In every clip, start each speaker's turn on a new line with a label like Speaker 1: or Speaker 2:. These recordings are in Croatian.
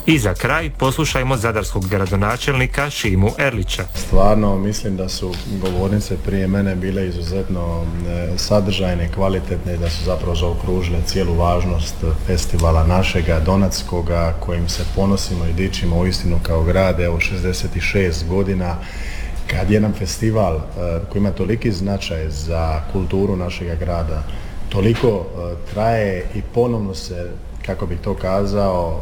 Speaker 1: I za kraj poslušajmo zadarskog gradonačelnika Šimu Erlića.
Speaker 2: Stvarno mislim da su govornice prije mene bile izuzetno sadržajne, kvalitetne i da su zapravo zaokružile cijelu važnost festivala našega donatskoga kojim se ponosimo i dičimo uistinu kao grad. Evo 66 godina kad jedan festival koji ima toliki značaj za kulturu našega grada toliko traje i ponovno se, kako bih to kazao,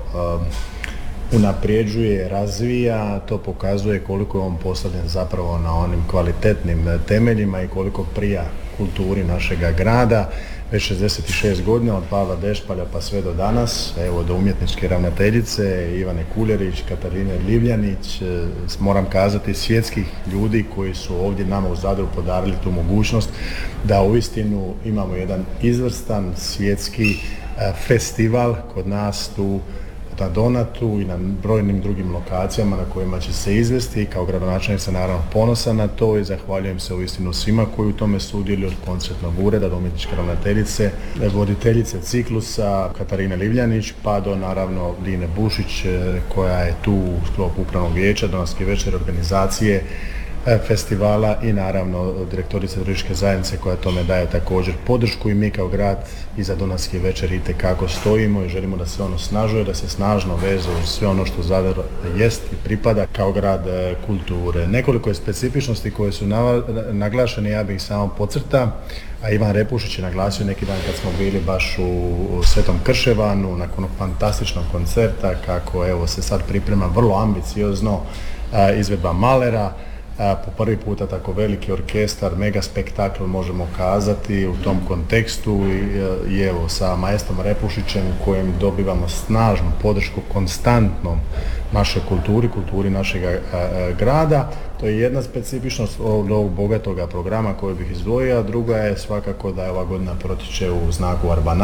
Speaker 2: unapređuje, razvija, to pokazuje koliko je on postavljen zapravo na onim kvalitetnim temeljima i koliko prija kulturi našega grada. Već 66 godina od Pavla Dešpalja pa sve do danas, evo do umjetničke ravnateljice Ivane Kuljerić, Katarine Livljanić, moram kazati svjetskih ljudi koji su ovdje nama u Zadru podarili tu mogućnost da uistinu imamo jedan izvrstan svjetski festival kod nas tu na Donatu i na brojnim drugim lokacijama na kojima će se izvesti. Kao gradonačelnik sam naravno ponosan na to i zahvaljujem se uistinu svima koji u tome sudjeluju, od koncertnog ureda do umjetničke ravnateljice, voditeljice ciklusa Katarine Livljanić pa do naravno Line Bušić koja je tu u sklopu upravnog vijeća Donatske večeri, organizacije festivala i naravno direktorica turističke zajednice koja tome daje također podršku i mi kao grad iza Donatske večeri itekako stojimo i želimo da se ono osnažuje, da se snažno vezuje uz sve ono što Zadar jest i pripada kao grad kulture. Nekoliko je specifičnosti koje su naglašene, ja bih ih samo podcrtao, a Ivan Repušić je naglasio neki dan kad smo bili baš u Svetom Krševanu nakon fantastičnog koncerta kako evo se sad priprema vrlo ambiciozno izvedba Malera. Po prvi puta tako veliki orkestar, mega spektakl možemo kazati u tom kontekstu i evo sa maestrom Repušićem u kojem dobivamo snažnu podršku konstantnom našoj kulturi našeg grada. To je jedna specifičnost ovog bogatoga programa koju bih izdvojio, a druga je svakako da je ova godina protiče u znaku Arbana.